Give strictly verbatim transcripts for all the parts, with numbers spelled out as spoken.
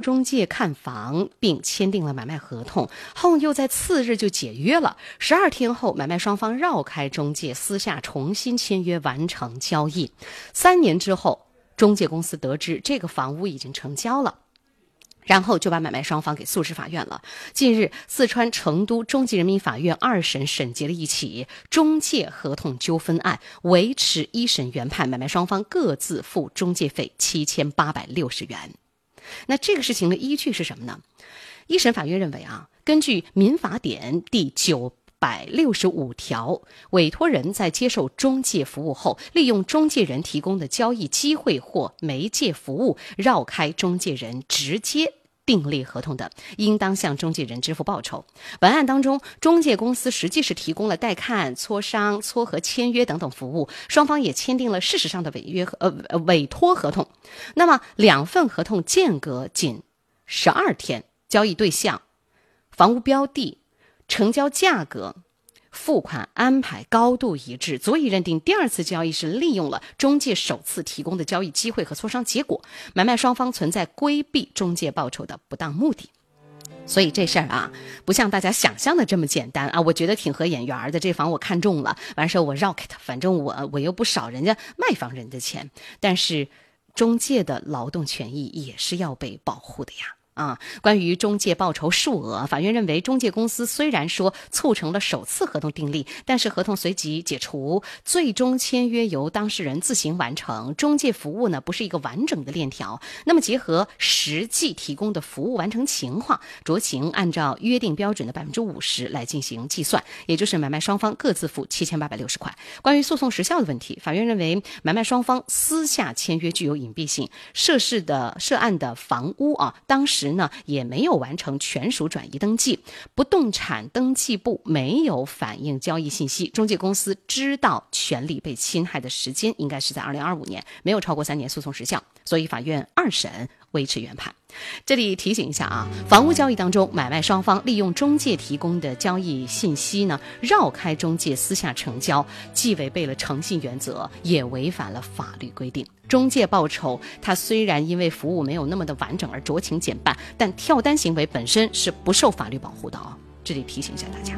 中介看房，并签订了买卖合同，后又在次日就解约了。十二天后，买卖双方绕开中介，私下重新签约完成交易。三年之后，中介公司得知这个房屋已经成交了，然后就把买卖双方给诉至法院了。近日，四川成都中级人民法院二审审结了一起中介合同纠纷案，维持一审原判，买卖双方各自付中介费七千八百六十元。那这个事情的依据是什么呢？一审法院认为啊，根据民法典第九百六十五条，委托人在接受中介服务后，利用中介人提供的交易机会或媒介服务，绕开中介人直接订立合同的，应当向中介人支付报酬。本案当中，中介公司实际是提供了带看、磋商、撮合、签约等等服务，双方也签订了事实上的违约呃委托合同。那么两份合同间隔仅十二天，交易对象、房屋标的、成交价格、付款安排高度一致，足以认定第二次交易是利用了中介首次提供的交易机会和磋商结果，买卖双方存在规避中介报酬的不当目的。所以这事儿啊，不像大家想象的这么简单啊！我觉得挺合眼缘的，这房我看中了，完事儿我绕开它，反正我我又不少人家卖房人的钱，但是中介的劳动权益也是要被保护的呀。啊，关于中介报酬数额，法院认为中介公司虽然说促成了首次合同订立，但是合同随即解除，最终签约由当事人自行完成，中介服务呢不是一个完整的链条。那么结合实际提供的服务完成情况，酌情按照约定标准的百分之五十来进行计算，也就是买卖双方各自付七千八百六十块。关于诉讼时效的问题，法院认为买卖双方私下签约具有隐蔽性，涉事的涉案的房屋啊，当时呢也没有完成权属转移登记，不动产登记簿没有反映交易信息，中介公司知道权利被侵害的时间应该是在二零二五年，没有超过三年诉讼时效，所以法院二审维持原判。这里提醒一下啊，房屋交易当中，买卖双方利用中介提供的交易信息呢，绕开中介私下成交，既违背了诚信原则，也违反了法律规定。中介报酬，它虽然因为服务没有那么的完整而酌情减半，但跳单行为本身是不受法律保护的啊，这里提醒一下大家。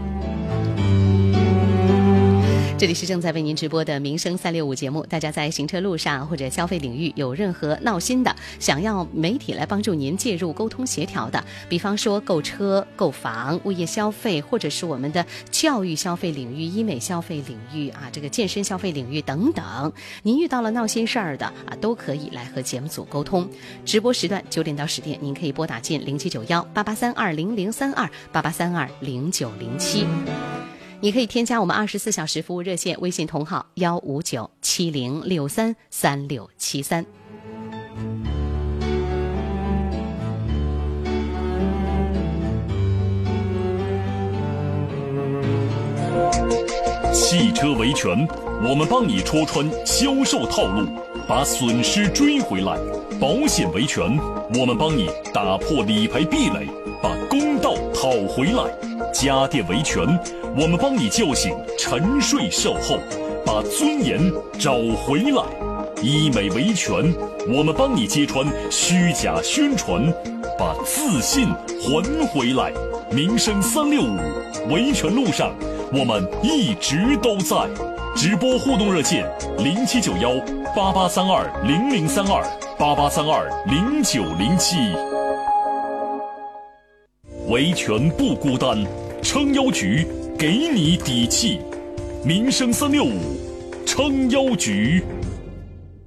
这里是正在为您直播的民生三六五节目，大家在行车路上或者消费领域有任何闹心的，想要媒体来帮助您介入沟通协调的，比方说购车、购房、物业消费，或者是我们的教育消费领域、医美消费领域啊，这个健身消费领域等等，您遇到了闹心事儿的啊，都可以来和节目组沟通。直播时段九点到十点，您可以拨打进零七九幺八八三二零零三二八八三二零九零七。你可以添加我们二十四小时服务热线微信同号幺五九七零六三三六七三。 汽车维权，我们帮你戳穿销售套路，把损失追回来；保险维权，我们帮你打破理赔壁垒，把公道讨回来；家电维权，我们帮你叫醒沉睡售后，把尊严找回来；医美维权，我们帮你揭穿虚假宣传，把自信还回来。民生三六五，维权路上我们一直都在。直播互动热线零七九幺八八三二零零三二八八三二零九零七。维权不孤单，撑腰局给你底气。民生三六五，撑腰局。